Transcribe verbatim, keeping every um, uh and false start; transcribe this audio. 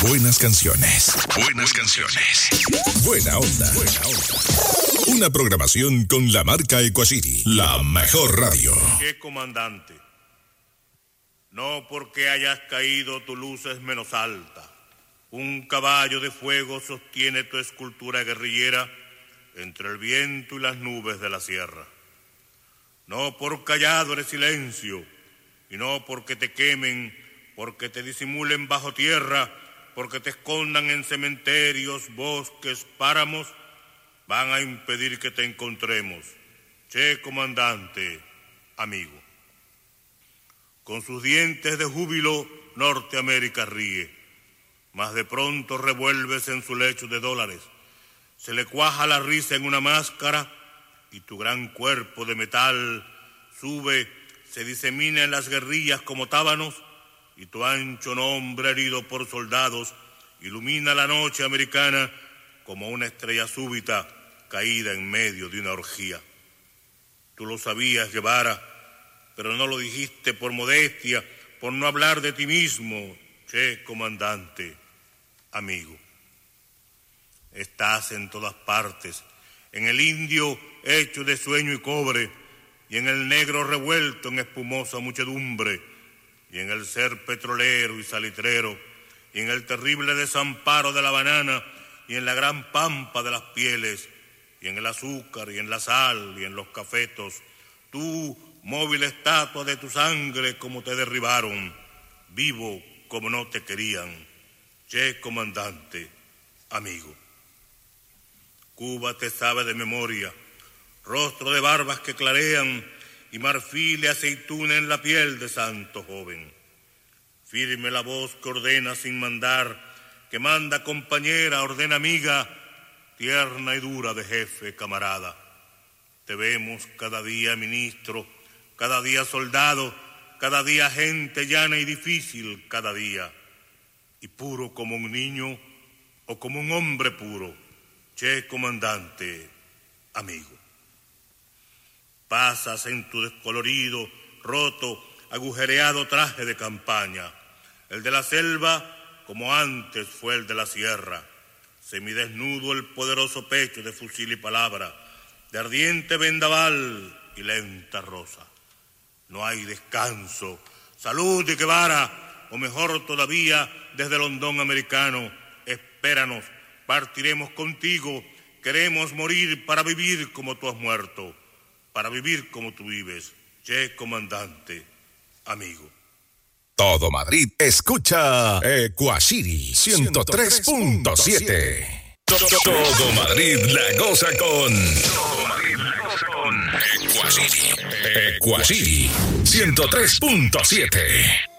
Buenas canciones. Buenas canciones. Buena onda. Buena onda. Una programación con la marca Equacity, la mejor radio. ¿Qué comandante? No porque hayas caído tu luz es menos alta. Un caballo de fuego sostiene tu escultura guerrillera entre el viento y las nubes de la sierra. No por callado eres silencio, y no porque te quemen, porque te disimulen bajo tierra, porque te escondan en cementerios, bosques, páramos, van a impedir que te encontremos. Che, comandante, amigo. Con sus dientes de júbilo, Norteamérica ríe, mas de pronto revuelves en su lecho de dólares. Se le cuaja la risa en una máscara y tu gran cuerpo de metal sube, se disemina en las guerrillas como tábanos y tu ancho nombre herido por soldados ilumina la noche americana como una estrella súbita caída en medio de una orgía. Tú lo sabías, Guevara, pero no lo dijiste por modestia, por no hablar de ti mismo, che, comandante, amigo. Estás en todas partes, en el indio hecho de sueño y cobre, y en el negro revuelto en espumosa muchedumbre, y en el ser petrolero y salitrero, y en el terrible desamparo de la banana, y en la gran pampa de las pieles, y en el azúcar, y en la sal, y en los cafetos, tú, móvil estatua de tu sangre como te derribaron, vivo como no te querían, che, comandante, amigo. Cuba te sabe de memoria, rostro de barbas que clarean y marfil y aceituna en la piel de santo joven. Firme la voz que ordena sin mandar, que manda compañera, ordena amiga, tierna y dura de jefe, camarada. Te vemos cada día ministro, cada día soldado, cada día gente llana y difícil, cada día. Y puro como un niño o como un hombre puro, che, comandante, amigo. Pasas en tu descolorido, roto, agujereado traje de campaña, el de la selva como antes fue el de la sierra, semidesnudo el poderoso pecho de fusil y palabra, de ardiente vendaval y lenta rosa. No hay descanso, salud de Guevara, o mejor todavía, desde el hondón americano, espéranos, partiremos contigo, queremos morir para vivir como tú has muerto, para vivir como tú vives, che, comandante, amigo. Todo Madrid escucha Equacity ciento tres punto siete. Todo Madrid la goza con Todo Madrid la goza con Equacity. Equacity ciento tres punto siete.